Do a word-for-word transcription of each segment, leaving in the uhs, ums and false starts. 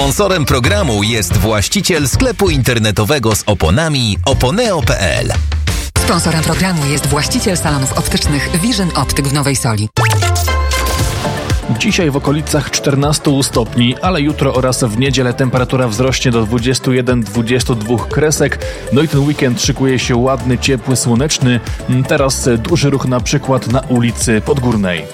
Sponsorem programu jest właściciel sklepu internetowego z oponami oponeo kropka pe el. Sponsorem programu jest właściciel salonów optycznych Vision Optyk w Nowej Soli. Dzisiaj w okolicach czternastu stopni, ale jutro oraz w niedzielę temperatura wzrośnie do dwudziestu jeden do dwudziestu dwóch kresek. No i ten weekend szykuje się ładny, ciepły, słoneczny. Teraz duży ruch na przykład na ulicy Podgórnej.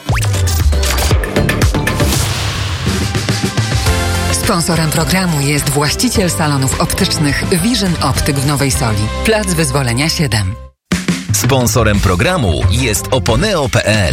Sponsorem programu jest właściciel salonów optycznych Vision Optyk w Nowej Soli. Plac Wyzwolenia siedem. Sponsorem programu jest oponeo kropka pe el.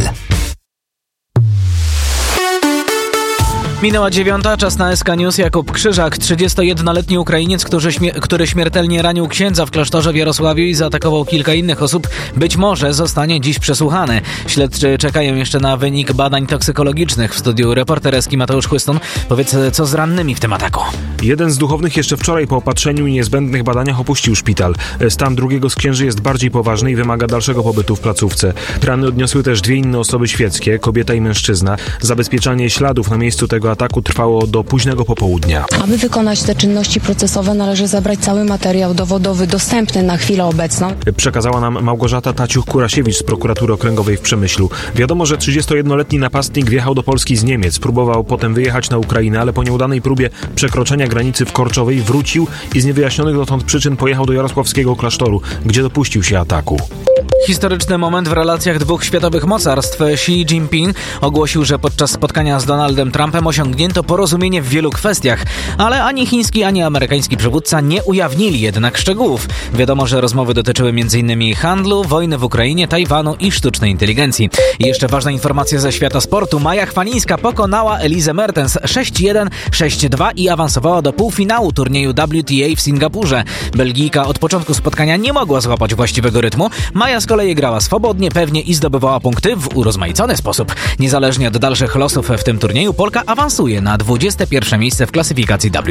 Minęła dziewiąta, czas na S K News. Jakub Krzyżak, trzydziestojednoletni Ukrainiec, który, śmie- który śmiertelnie ranił księdza w klasztorze w Jarosławiu i zaatakował kilka innych osób, być może zostanie dziś przesłuchany. Śledczy czekają jeszcze na wynik badań toksykologicznych. W studiu reporterski Mateusz Chłystun. Powiedz, co z rannymi w tym ataku? Jeden z duchownych jeszcze wczoraj po opatrzeniu i niezbędnych badaniach opuścił szpital. Stan drugiego z księży jest bardziej poważny i wymaga dalszego pobytu w placówce. Rany odniosły też dwie inne osoby świeckie, kobieta i mężczyzna. Zabezpieczanie śladów na miejscu tego ataku trwało do późnego popołudnia. Aby wykonać te czynności procesowe, należy zebrać cały materiał dowodowy dostępny na chwilę obecną. Przekazała nam Małgorzata Taciuch-Kurasiewicz z prokuratury okręgowej w Przemyślu. Wiadomo, że trzydziestojednoletni napastnik wjechał do Polski z Niemiec. Próbował potem wyjechać na Ukrainę, ale po nieudanej próbie przekroczenia granicy w Korczowej wrócił i z niewyjaśnionych dotąd przyczyn pojechał do jarosławskiego klasztoru, gdzie dopuścił się ataku. Historyczny moment w relacjach dwóch światowych mocarstw. Xi Jinping ogłosił, że podczas spotkania z Donaldem Trumpem osiągnięto porozumienie w wielu kwestiach, ale ani chiński, ani amerykański przywódca nie ujawnili jednak szczegółów. Wiadomo, że rozmowy dotyczyły m.in. handlu, wojny w Ukrainie, Tajwanu i sztucznej inteligencji. I jeszcze ważna informacja ze świata sportu. Maja Chwalińska pokonała Elizę Mertens sześć jeden, sześć dwa i awansowała do półfinału turnieju W T A w Singapurze. Belgijka od początku spotkania nie mogła złapać właściwego rytmu. Maja z kolei grała swobodnie, pewnie i zdobywała punkty w urozmaicony sposób. Niezależnie od dalszych losów w tym turnieju, Polka awansuje na dwudzieste pierwsze miejsce w klasyfikacji W T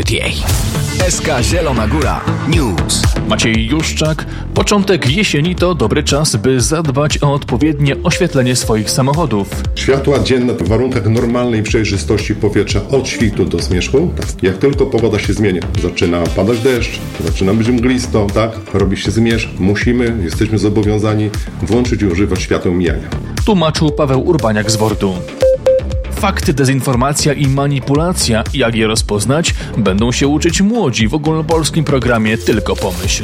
A. S K Zielona Góra News. Maciej Juszczak. Początek jesieni to dobry czas, by zadbać o odpowiednie oświetlenie swoich samochodów. Światła dzienne w warunkach normalnej przejrzystości powietrza od świtu do zmierzchu. Jak tylko pogoda się zmienia, zaczyna padać deszcz, zaczyna być mglisto, tak? Robi się zmierzch, musimy, jesteśmy zobowiązani włączyć i używać świateł mijania. Tłumaczył Paweł Urbaniak z Wordu. Fakty, dezinformacja i manipulacja. Jak je rozpoznać? Będą się uczyć młodzi w ogólnopolskim programie Tylko Pomyśl.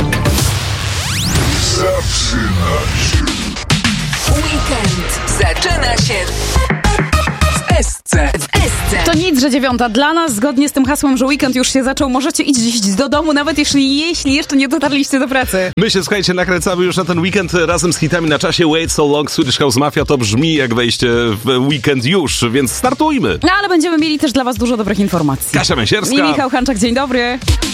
Zaczyna się. Weekend zaczyna się w S C. W S C. To nic, że dziewiąta. Dla nas, zgodnie z tym hasłem, że weekend już się zaczął, możecie iść do domu, nawet jeśli, jeśli jeszcze nie dotarliście do pracy. My się, słuchajcie, nakręcamy już na ten weekend razem z hitami na czasie. Wait So Long, Swedish House Mafia. To brzmi jak wejście w weekend już, więc startujmy. No ale będziemy mieli też dla was dużo dobrych informacji. Kasia Męsierska I Michał Hanczak, dzień dobry.